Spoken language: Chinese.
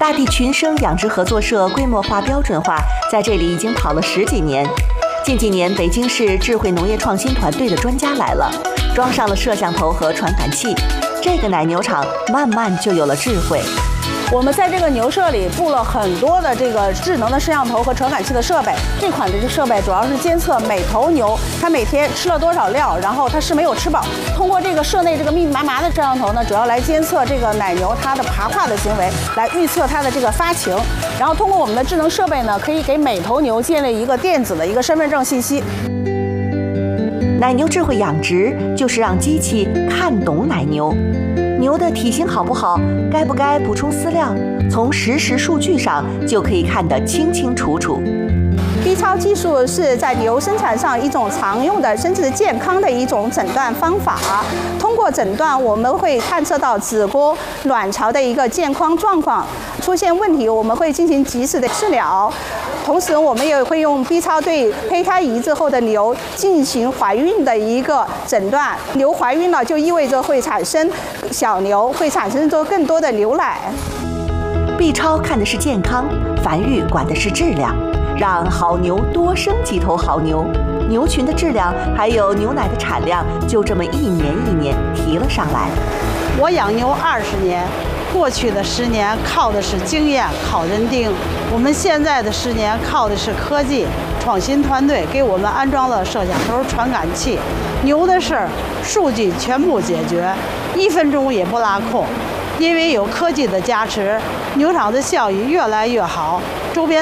大地群生养殖合作社规模化标准化在这里已经跑了10几年。近几年，北京市智慧农业创新团队的专家来了，装上了摄像头和传感器，这个奶牛场慢慢就有了智慧。 我们在这个牛舍里布了很多的这个智能的摄像头和传感器的设备。这款的设备主要是监测每头牛它每天吃了多少料，然后它是没有吃饱。通过这个舍内这个密密麻麻的摄像头呢，主要来监测这个奶牛它的爬跨的行为，来预测它的这个发情。然后通过我们的智能设备呢，可以给每头牛建立一个电子的一个身份证信息。 奶牛智慧养殖就是让机器看懂奶牛。牛的体型好不好，该不该补充饲料，从实时数据上就可以看得清清楚楚。 B 超技术是在牛生产上一种常用的生殖健康的一种诊断方法。通过诊断，我们会探测到子宫、卵巢的一个健康状况，出现问题，我们会进行及时的治疗。同时，我们也会用 B 超对胚胎移植后的牛进行怀孕的一个诊断。牛怀孕了，就意味着会产生小牛，会产生出更多的牛奶。 B 超看的是健康，繁育管的是质量，让好牛多生几头好牛，牛群的质量还有牛奶的产量就这么一年一年提了上来。 我养牛20年。过去的10年靠的是经验，靠人盯；我们现在的10年靠的是科技创新团队给我们安装了摄像头、传感器，牛的事儿数据全部解决，1分钟也不落空。因为有科技的加持，牛场的效益越来越好，周边